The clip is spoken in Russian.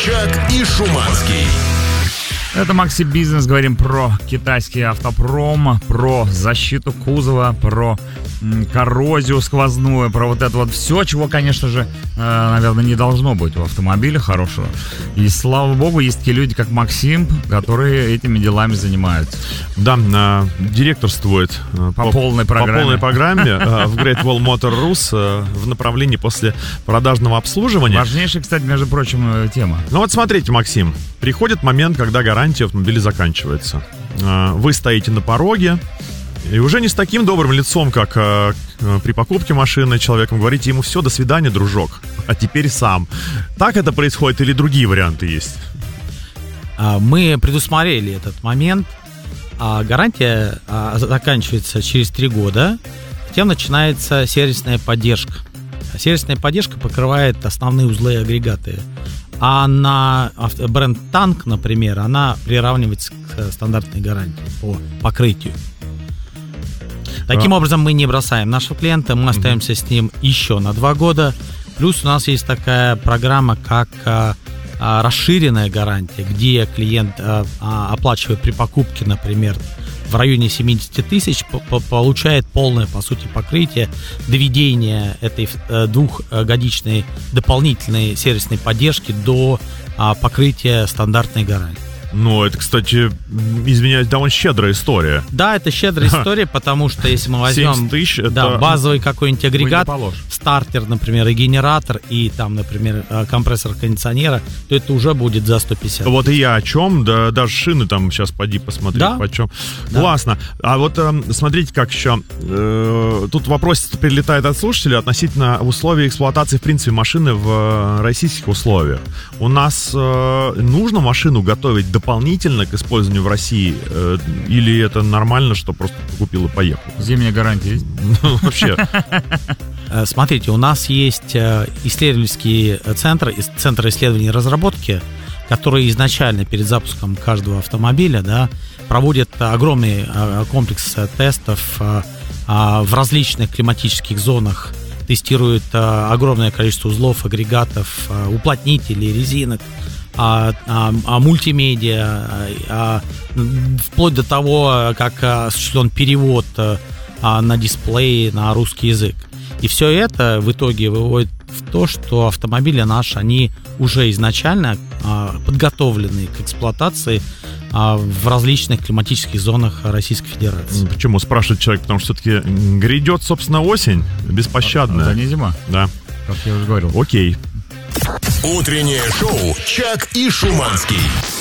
Чак и Шуманский. Это Макси Бизнес. Говорим про китайский автопром, про защиту кузова, про коррозию сквозную, про вот это вот все, чего, конечно же, наверное, не должно быть в автомобиле хорошего. И, слава богу, есть такие люди, как Максим, которые этими делами занимаются. Да, директорствует по полной программе в Great Wall Motor Rus в направлении после продажного обслуживания. Важнейшая, кстати, между прочим, тема. Ну вот смотрите, Максим, приходит момент, когда гарантия автомобиля заканчивается. Вы стоите на пороге, и уже не с таким добрым лицом, как при покупке машины, человеком говорите ему: все, до свидания, дружок, а теперь сам. Так это происходит или другие варианты есть? Мы предусмотрели этот момент. Гарантия заканчивается через 3 года, затем начинается сервисная поддержка. Сервисная поддержка покрывает основные узлы и агрегаты. А на бренд Танк, например, она приравнивается к стандартной гарантии по покрытию. Таким образом, мы не бросаем нашего клиента, мы остаемся с ним еще на 2 года. Плюс у нас есть такая программа, как расширенная гарантия, где клиент, оплачивая при покупке, например, в районе 70 тысяч, получает полное, по сути, покрытие, доведение этой 2-годичной дополнительной сервисной поддержки до покрытия стандартной гарантии. Ну, это, кстати, извиняюсь, довольно щедрая история. Да, это щедрая история, потому что если мы возьмем 70 тысяч, это... базовый какой-нибудь агрегат, стартер, например, и генератор, и там, например, компрессор кондиционера, то это уже будет за 150. Вот и я о чем, да, даже шины там сейчас поди посмотри, да? почем. Да. Классно. А вот смотрите, как еще тут вопрос прилетает от слушателей относительно условий эксплуатации, в принципе, машины в российских условиях. У нас нужно машину готовить дополнительно к использованию в России, или это нормально, что просто купил и поехал? Зимняя гарантия есть? Вообще. Смотрите, у нас есть исследовательские центры исследований и разработки, которые изначально перед запуском каждого автомобиля, проводят огромный комплекс тестов в различных климатических зонах, тестируют огромное количество узлов, агрегатов, уплотнителей, резинок, мультимедиа, вплоть до того, как осуществлен перевод на дисплее на русский язык. И все это в итоге выводит в то, что автомобили наши, они уже изначально подготовлены к эксплуатации в различных климатических зонах Российской Федерации. Почему, спрашивает человек? Потому что все-таки грядет, собственно, осень беспощадная. Да, не зима. Да. Как я уже говорил. Окей. Утреннее шоу «Чак и Шуманский».